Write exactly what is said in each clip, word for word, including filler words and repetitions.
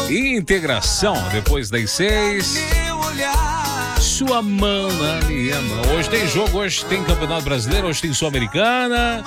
Integração, depois das seis. Sua mão na minha mão. Hoje tem jogo, hoje tem Campeonato Brasileiro, hoje tem Sul-Americana.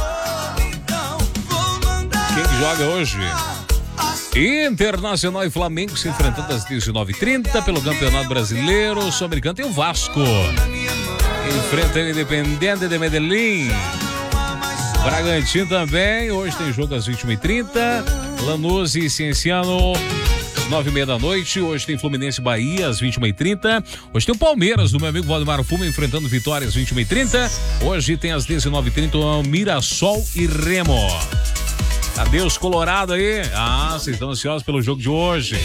Quem que joga hoje? Internacional e Flamengo se enfrentando às dezenove e trinta pelo Campeonato Brasileiro. Sul-Americano tem o Vasco. Enfrenta o Independiente de Medellín. Bragantino também. Hoje tem jogo às vinte e uma e trinta. Lanús e Cienciano, nove e meia da noite. Hoje tem Fluminense e Bahia às vinte e uma e trinta. Hoje tem o Palmeiras do meu amigo Valdemar Fuma enfrentando Vitória às vinte e uma e trinta. Hoje tem às dezenove e trinta o Mirassol e Remo. Adeus, Colorado aí. Ah, vocês estão ansiosos pelo jogo de hoje.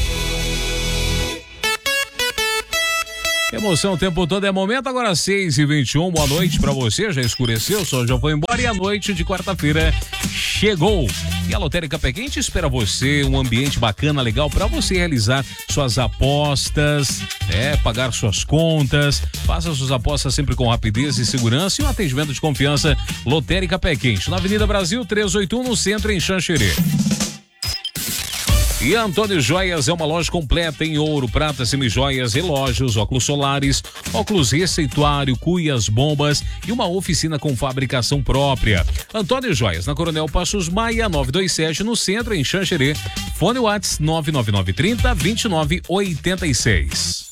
Emoção o tempo todo é momento, agora seis e vinte e um, boa noite pra você, já escureceu, o sol já foi embora e a noite de quarta-feira chegou. E a Lotérica Pé Quente espera você, um ambiente bacana, legal pra você realizar suas apostas, é, pagar suas contas, faça suas apostas sempre com rapidez e segurança e um atendimento de confiança. Lotérica Pé Quente, na Avenida Brasil trezentos e oitenta e um, no centro, em Xanxerê. E Antônio Joias é uma loja completa em ouro, prata, semijoias, relógios, óculos solares, óculos receituário, cuias, bombas e uma oficina com fabricação própria. Antônio Joias, na Coronel Passos Maia, novecentos e vinte e sete, no centro, em Xanxerê. Fone WhatsApp nove nove nove trinta, vinte e nove oitenta e seis.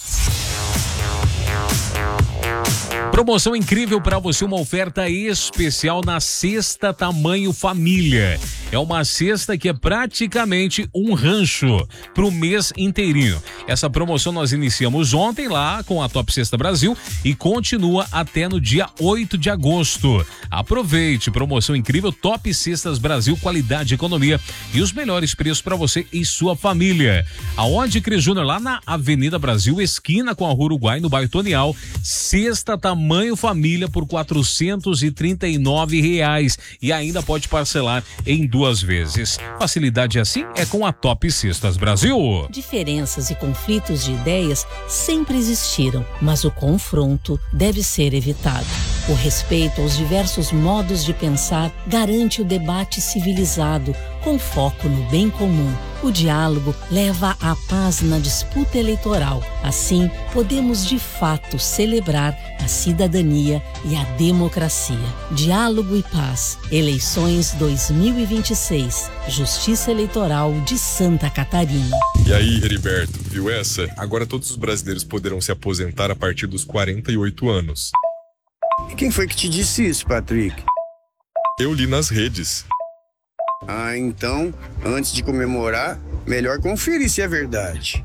Promoção incrível para você, uma oferta especial na Cesta Tamanho Família. É uma cesta que é praticamente um rancho pro mês inteirinho. Essa promoção nós iniciamos ontem lá com a Top Cesta Brasil e continua até no dia oito de agosto. Aproveite, promoção incrível Top Cestas Brasil, qualidade e economia e os melhores preços para você e sua família. Aonde, Cris Júnior? Lá na Avenida Brasil, esquina com a Rua Uruguai, no bairro Tonial. Cesta Tamanho Família por quatrocentos e trinta e nove reais e ainda pode parcelar em duas vezes. Facilidade assim é com a Top Cestas Brasil. Diferenças e conflitos de ideias sempre existiram, mas o confronto deve ser evitado. O respeito aos diversos modos de pensar garante o debate civilizado, com foco no bem comum. O diálogo leva à paz na disputa eleitoral. Assim, podemos de fato celebrar a cidadania e a democracia. Diálogo e paz. Eleições dois mil e vinte e seis. Justiça Eleitoral de Santa Catarina. E aí, Heriberto, viu essa? Agora todos os brasileiros poderão se aposentar a partir dos quarenta e oito anos. E quem foi que te disse isso, Patrick? Eu li nas redes. Ah, então, antes de comemorar, melhor conferir se é verdade.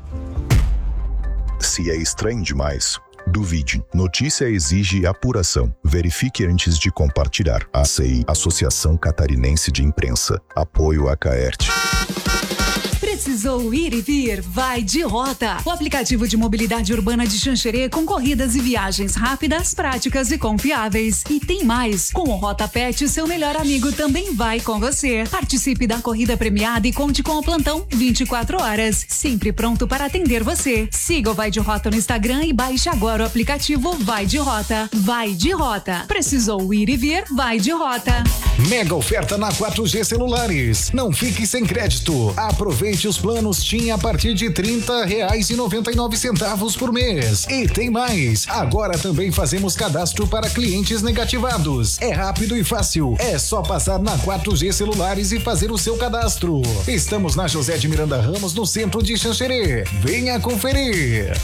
Se é estranho demais, duvide. Notícia exige apuração. Verifique antes de compartilhar. A C I, Associação Catarinense de Imprensa. Apoio a Caerte. Precisou ir e vir? Vai de Rota. O aplicativo de mobilidade urbana de Xanxerê com corridas e viagens rápidas, práticas e confiáveis. E tem mais. Com o Rota Pet, seu melhor amigo também vai com você. Participe da corrida premiada e conte com o plantão vinte e quatro horas. Sempre pronto para atender você. Siga o Vai de Rota no Instagram e baixe agora o aplicativo Vai de Rota. Vai de Rota. Precisou ir e vir? Vai de Rota. Mega oferta na quatro G Celulares. Não fique sem crédito. Aproveite os planos TIM a partir de trinta reais e noventa e nove centavos por mês. E tem mais. Agora também fazemos cadastro para clientes negativados. É rápido e fácil. É só passar na quatro G Celulares e fazer o seu cadastro. Estamos na José de Miranda Ramos, no centro de Xanxerê. Venha conferir.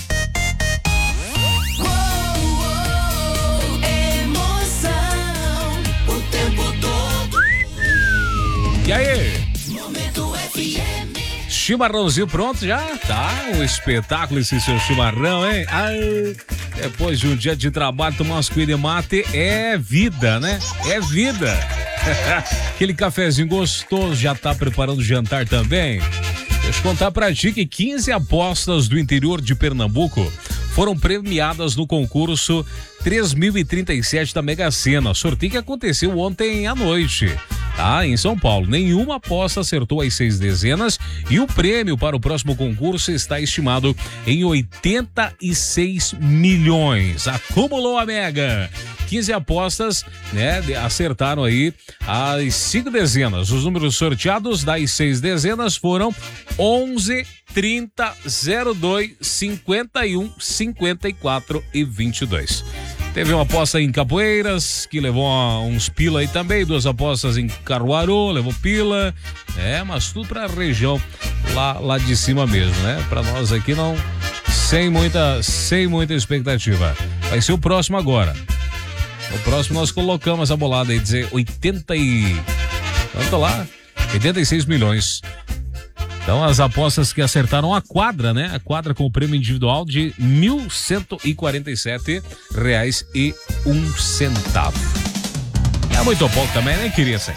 E aí? Chimarrãozinho pronto já? Tá, um espetáculo esse seu chimarrão, hein? Ai, depois de um dia de trabalho, tomar umas coelhas de mate é vida, né? É vida. Aquele cafezinho gostoso, já tá preparando o jantar também? Deixa eu contar pra ti que quinze apostas do interior de Pernambuco foram premiadas no concurso três mil e trinta e sete da Mega Sena, sorteio que aconteceu ontem à noite. tá? Em São Paulo. Nenhuma aposta acertou as seis dezenas e o prêmio para o próximo concurso está estimado em oitenta e seis milhões. Acumulou a mega. quinze apostas, né, acertaram aí as cinco dezenas. Os números sorteados das seis dezenas foram onze, trinta, zero dois, cinquenta e um, cinquenta e quatro e vinte e dois. Teve uma aposta em Capoeiras, que levou uns pila aí também, duas apostas em Caruaru, levou pila, é, mas tudo pra região lá, lá de cima mesmo, né? Pra nós aqui não, sem muita, sem muita expectativa. Vai ser o próximo agora. O próximo nós colocamos a bolada aí, dizer oitenta e... Quanto lá? oitenta e seis milhões. Então as apostas que acertaram a quadra, né? A quadra com o prêmio individual de mil cento e quarenta e sete reais e um centavo. É muito pouco também, nem queria ser.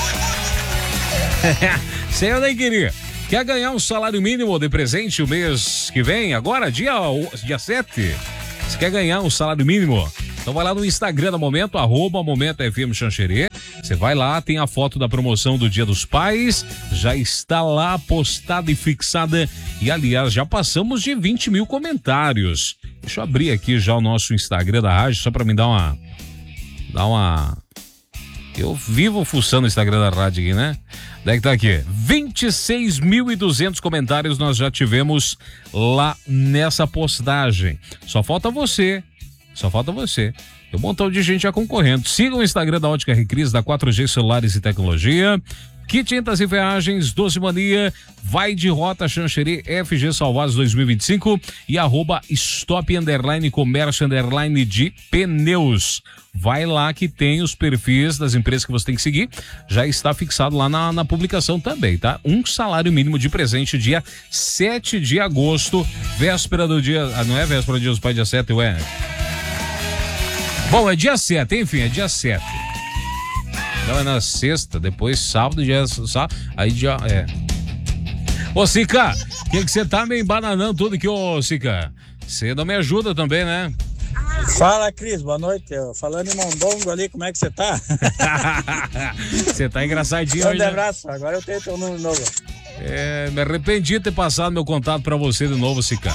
Sei, eu nem queria. Quer ganhar um salário mínimo de presente o mês que vem? Agora, dia, dia sete. Você quer ganhar um salário mínimo? Então vai lá no Instagram da Momento, arroba Momento F M Xanxerê. Você vai lá, tem a foto da promoção do Dia dos Pais, já está lá postada e fixada. E aliás, já passamos de vinte mil comentários. Deixa eu abrir aqui já o nosso Instagram da rádio, só para me dar uma... Dar uma... Eu vivo fuçando o Instagram da rádio aqui, né? Daí que tá aqui, vinte e seis mil e duzentos comentários nós já tivemos lá nessa postagem. Só falta você, só falta você. Tem um montão de gente já concorrendo. Siga o Instagram da Ótica Recris, da quatro G Celulares e Tecnologia. Que Tintas e Ferragens, Doce Mania, Vai de Rota Xanxerê, F G Salvados dois mil e vinte e cinco e arroba Stop Underline Comércio Underline de Pneus. Vai lá que tem os perfis das empresas que você tem que seguir. Já está fixado lá na, na publicação também, tá? Um salário mínimo de presente dia sete de agosto, véspera do dia... Ah, não é véspera do dia dos pais, dia sete, ué? Bom, é dia sete, enfim, é dia sete. Não, é na sexta, depois sábado, dia sábado, aí dia, é. Ô, Sica, o que que você tá me embananando tudo aqui, ô, Sica? Você não me ajuda também, né? Fala, Cris, boa noite. Falando em Mondongo ali, como é que você tá? Você tá engraçadinho hoje. Um né? abraço, agora eu tenho teu número novo. É, me arrependi de ter passado meu contato pra você de novo, Sica.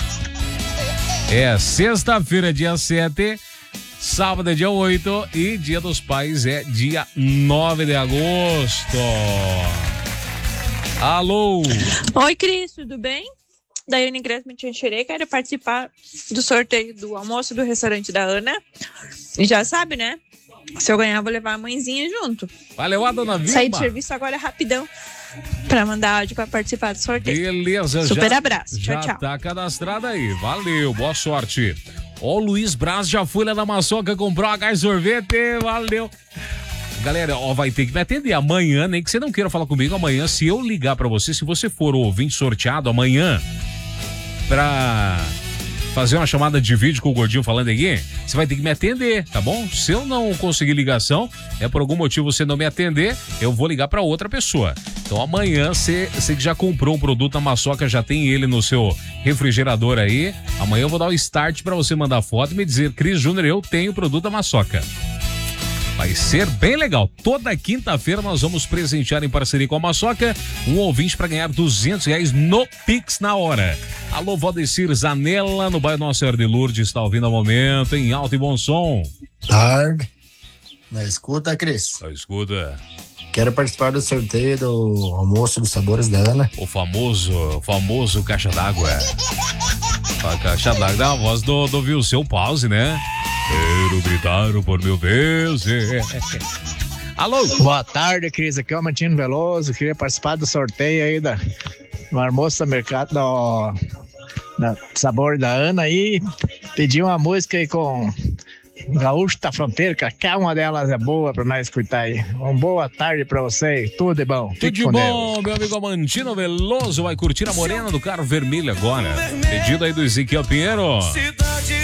É, sexta-feira, dia sete... Sábado é dia oito e Dia dos Pais é dia nove de agosto. Alô? Oi, Cris, tudo bem? Daiane Gresman Xanxerê, quero participar do sorteio do almoço do restaurante da Ana. E já sabe, né? Se eu ganhar, vou levar a mãezinha junto. Valeu, a dona Vilma. Saí de serviço agora rapidão pra mandar áudio pra participar do sorteio. Beleza, super já, abraço, tchau, já tchau. Tá cadastrado aí, valeu, boa sorte. Ó, o Luiz Braz já foi lá na Maçoca, comprou uma caixa de sorvete, valeu. Galera, ó, vai ter que me atender amanhã, nem que você não queira falar comigo amanhã, se eu ligar pra você, se você for o ouvinte sorteado amanhã, pra fazer uma chamada de vídeo com o Gordinho falando aqui, você vai ter que me atender, tá bom? Se eu não conseguir ligação, é por algum motivo você não me atender, eu vou ligar pra outra pessoa. Então amanhã, você, você que já comprou um produto na Maçoca, já tem ele no seu refrigerador aí, amanhã eu vou dar o start pra você mandar foto e me dizer, Cris Júnior, eu tenho o produto da Maçoca. Vai ser bem legal. Toda quinta-feira nós vamos presentear em parceria com a Maçoca um ouvinte para ganhar duzentos reais no Pix na hora. Alô, Valdecir Zanella, no bairro Nossa Senhora de Lourdes, está ouvindo ao momento em alto e bom som. Tarde. Na escuta, Cris. Na escuta. Quero participar do sorteio do almoço dos sabores da Ana. O famoso, o famoso caixa d'água. A caixa d'água dá a voz do, do Vilseu Pause, né? Quero gritar por mil vezes. Alô? Boa tarde, Cris. Aqui é o Mantino Veloso. Queria participar do sorteio aí da, do almoço do mercado do, da sabor da Ana aí. Pedi uma música aí com Gaúcho da Fronteira, que cada uma delas é boa pra nós escutar aí. Uma boa tarde pra vocês. Tudo de bom. Tudo de bom, Deus. Meu amigo Mantino Veloso vai curtir a Morena do Carro Vermelho agora. Pedido aí do Ezequiel Pinheiro.